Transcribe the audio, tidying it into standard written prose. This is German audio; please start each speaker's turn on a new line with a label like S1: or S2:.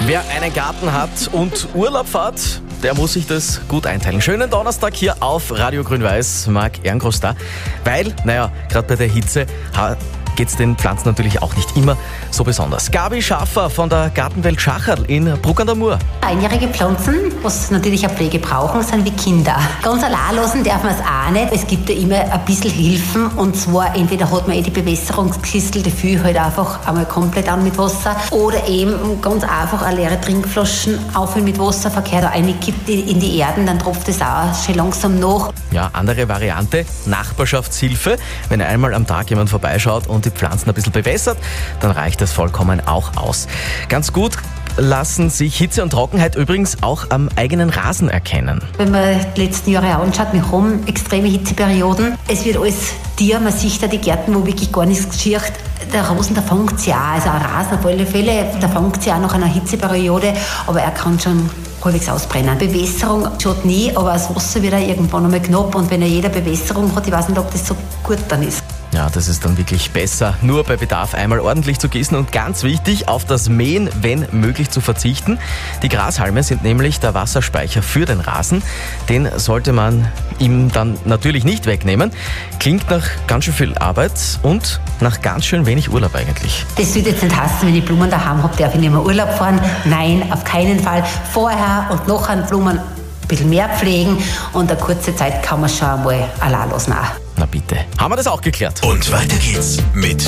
S1: Wer einen Garten hat und Urlaub fährt, der muss sich das gut einteilen. Schönen Donnerstag hier auf Radio Grün-Weiß, Marc Ehrengroß da. Weil, gerade bei der Hitze geht es den Pflanzen natürlich auch nicht immer so besonders. Gabi Schaffer von der Gartenwelt Schacherl in Bruck an der Mur.
S2: Einjährige Pflanzen, was natürlich eine Pflege brauchen, sind wie Kinder. Ganz allein lassen darf man es auch nicht. Es gibt ja immer ein bisschen Hilfen. Und zwar, entweder hat man die Bewässerungskistel, die füllt halt einfach einmal komplett an mit Wasser. Oder eben ganz einfach eine leere Trinkflaschen auffüllen mit Wasser, verkehrt da reingekippt in die Erden, dann tropft es auch schön langsam nach.
S1: Ja, andere Variante, Nachbarschaftshilfe. Wenn einmal am Tag jemand vorbeischaut und die Pflanzen ein bisschen bewässert, dann reicht das vollkommen auch aus. Ganz gut lassen sich Hitze und Trockenheit übrigens auch am eigenen Rasen erkennen.
S2: Wenn man die letzten Jahre anschaut, wir haben extreme Hitzeperioden. Es wird alles Tier, man sieht da die Gärten, wo wirklich gar nichts geschieht. Der Rasen, der fängt sich auch, also ein Rasen auf alle Fälle, der fängt sich auch nach einer Hitzeperiode, aber er kann schon halbwegs ausbrennen. Bewässerung schaut nie, aber das Wasser wird auch irgendwann einmal knapp und wenn jeder Bewässerung hat, ich weiß nicht, ob das so gut dann ist.
S1: Ja, das ist dann wirklich besser, nur bei Bedarf einmal ordentlich zu gießen und ganz wichtig, auf das Mähen, wenn möglich, zu verzichten. Die Grashalme sind nämlich der Wasserspeicher für den Rasen. Den sollte man ihm dann natürlich nicht wegnehmen. Klingt nach ganz schön viel Arbeit und nach ganz schön wenig Urlaub eigentlich.
S2: Das wird jetzt nicht heißen, wenn ich Blumen daheim habe, darf ich nicht mehr Urlaub fahren. Nein, auf keinen Fall. Vorher und nachher Blumen ein bisschen mehr pflegen und eine kurze Zeit kann man schon einmal allein lassen.
S1: Na bitte. Haben wir das auch geklärt?
S3: Und weiter geht's mit